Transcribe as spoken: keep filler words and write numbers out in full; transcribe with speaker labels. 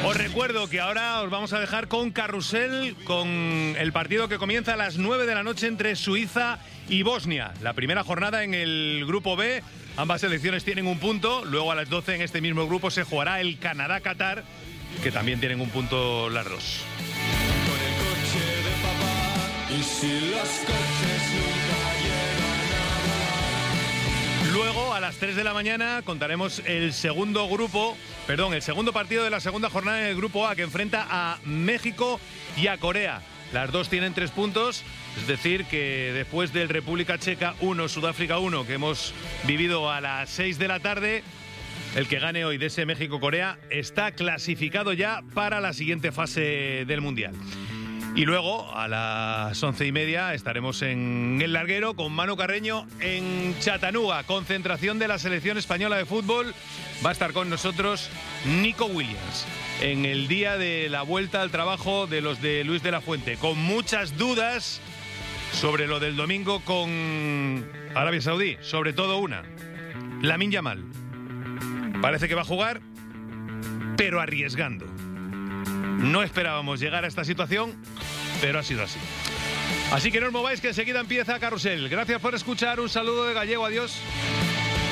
Speaker 1: Os recuerdo que ahora os vamos a dejar con Carrusel, con el partido que comienza a las nueve de la noche entre Suiza y Bosnia. La primera jornada en el grupo B. Ambas selecciones tienen un punto. Luego a las doce en este mismo grupo se jugará el Canadá-Qatar, que también tienen un punto las dos.
Speaker 2: Con el coche de papá, y si los coches nunca llegan a...
Speaker 1: Luego a las tres de la mañana contaremos el segundo grupo, perdón, el segundo partido de la segunda jornada en el grupo A, que enfrenta a México y a Corea. Las dos tienen tres puntos, es decir que después del República Checa uno, Sudáfrica uno, que hemos vivido a las seis de la tarde, el que gane hoy de ese México-Corea está clasificado ya para la siguiente fase del Mundial. Y luego, a las once y media, estaremos en El Larguero con Manu Carreño en Chattanooga. Concentración de la selección española de fútbol. Va a estar con nosotros Nico Williams en el día de la vuelta al trabajo de los de Luis de la Fuente, con muchas dudas sobre lo del domingo con Arabia Saudí. Sobre todo una, Lamine Yamal. Parece que va a jugar, pero arriesgando. No esperábamos llegar a esta situación, pero ha sido así. Así que no os mováis, que enseguida empieza Carrusel. Gracias por escuchar, un saludo de Gallego, adiós.